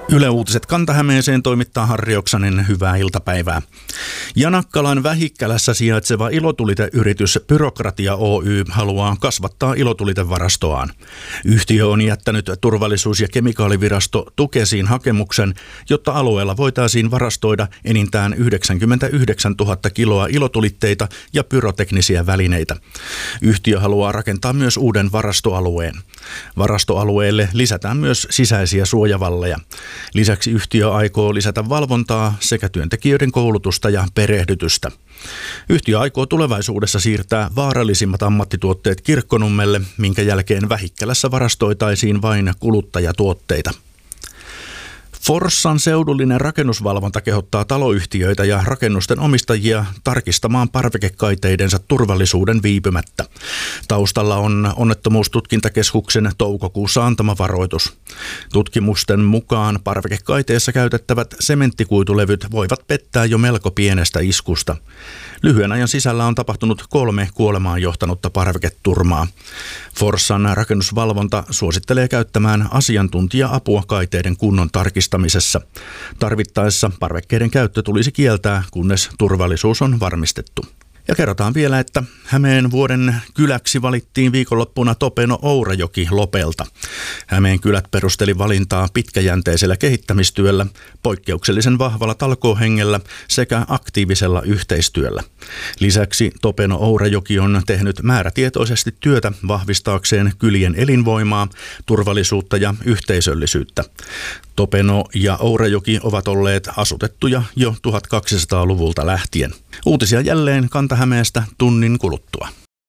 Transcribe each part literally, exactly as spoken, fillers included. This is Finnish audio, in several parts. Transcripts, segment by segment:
Yle Uutiset Kanta-Hämeeseen toimittaa Harri Oksanen. Hyvää iltapäivää. Janakkalan Vähikkälässä sijaitseva ilotuliteyritys Byrokratia Oy haluaa kasvattaa ilotulitevarastoaan. Yhtiö on jättänyt turvallisuus- ja kemikaalivirasto Tukesiin hakemuksen, jotta alueella voitaisiin varastoida enintään yhdeksänkymmentäyhdeksäntuhatta kiloa ilotulitteita ja pyroteknisiä välineitä. Yhtiö haluaa rakentaa myös uuden varastoalueen. Varastoalueelle lisätään myös sisäisiä suojavalleja. Lisäksi yhtiö aikoo lisätä valvontaa sekä työntekijöiden koulutusta ja perehdytystä. Yhtiö aikoo tulevaisuudessa siirtää vaarallisimmat ammattituotteet Kirkkonummelle, minkä jälkeen Vähikkälässä varastoitaisiin vain kuluttajatuotteita. Forssan seudullinen rakennusvalvonta kehottaa taloyhtiöitä ja rakennusten omistajia tarkistamaan parvekekaiteidensa turvallisuuden viipymättä. Taustalla on Onnettomuustutkintakeskuksen toukokuussa antama varoitus. Tutkimusten mukaan parvekekaiteessa käytettävät sementtikuitulevyt voivat pettää jo melko pienestä iskusta. Lyhyen ajan sisällä on tapahtunut kolme kuolemaan johtanutta parveketurmaa. Forssan rakennusvalvonta suosittelee käyttämään asiantuntija-apua kaiteiden kunnon tarkistamisessa. Tarvittaessa parvekkeiden käyttö tulisi kieltää, kunnes turvallisuus on varmistettu. Ja kerrotaan vielä, että Hämeen vuoden kyläksi valittiin viikonloppuna Topeno-Ourajoki Lopelta. Hämeen kylät perusteli valintaa pitkäjänteisellä kehittämistyöllä, poikkeuksellisen vahvalla talkoohengellä sekä aktiivisella yhteistyöllä. Lisäksi Topeno-Ourajoki on tehnyt määrätietoisesti työtä vahvistaakseen kylien elinvoimaa, turvallisuutta ja yhteisöllisyyttä. Topeno ja Ourajoki ovat olleet asutettuja jo tuhatkaksisataaluvulta lähtien. Uutisia jälleen Kanta-Hämeestä tunnin kuluttua.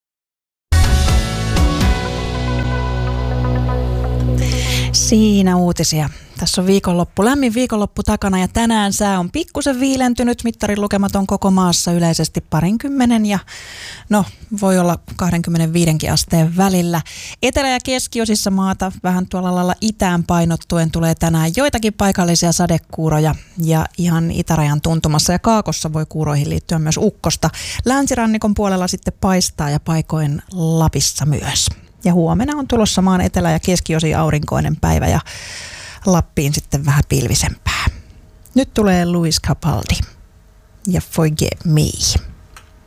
Siinä uutisia. Tässä on viikonloppu, lämmin viikonloppu takana ja tänään sää on pikkusen viilentynyt. Mittarin lukemat on koko maassa yleisesti parinkymmenen ja no voi olla kaksikymmentäviisi asteen välillä. Etelä- ja keskiosissa maata vähän tuolla lailla itään painottuen tulee tänään joitakin paikallisia sadekuuroja ja ihan itärajan tuntumassa ja kaakossa voi kuuroihin liittyä myös ukkosta. Länsirannikon puolella sitten paistaa ja paikoin Lapissa myös. Ja huomenna on tulossa maan etelä- ja keskiosin aurinkoinen päivä ja Lappiin sitten vähän pilvisempää. Nyt tulee Lewis Capaldi ja Forget Me.